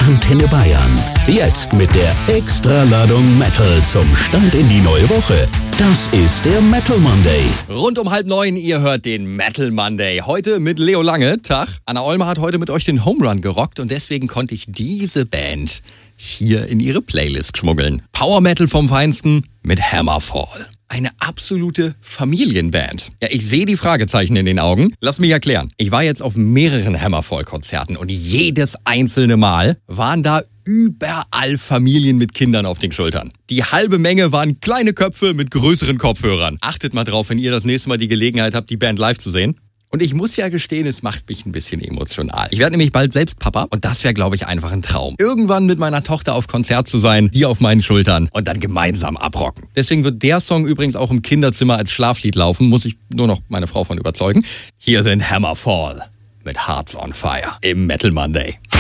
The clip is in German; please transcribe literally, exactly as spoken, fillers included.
Antenne Bayern. Jetzt mit der Extraladung Metal zum Start in die neue Woche. Das ist der Metal Monday. Rund um halb neun, ihr hört den Metal Monday. Heute mit Leo Lange. Tag. Anna Olmer hat heute mit euch den Home Run gerockt und deswegen konnte ich diese Band hier in ihre Playlist schmuggeln. Power Metal vom Feinsten mit Hammerfall. Eine absolute Familienband. Ja, ich sehe die Fragezeichen in den Augen. Lass mich erklären. Ich war jetzt auf mehreren Hammerfall-Konzerten und jedes einzelne Mal waren da überall Familien mit Kindern auf den Schultern. Die halbe Menge waren kleine Köpfe mit größeren Kopfhörern. Achtet mal drauf, wenn ihr das nächste Mal die Gelegenheit habt, die Band live zu sehen. Und ich muss ja gestehen, es macht mich ein bisschen emotional. Ich werde nämlich bald selbst Papa und das wäre, glaube ich, einfach ein Traum. Irgendwann mit meiner Tochter auf Konzert zu sein, die auf meinen Schultern und dann gemeinsam abrocken. Deswegen wird der Song übrigens auch im Kinderzimmer als Schlaflied laufen, muss ich nur noch meine Frau von überzeugen. Hier sind Hammerfall mit Hearts on Fire im Metal Monday.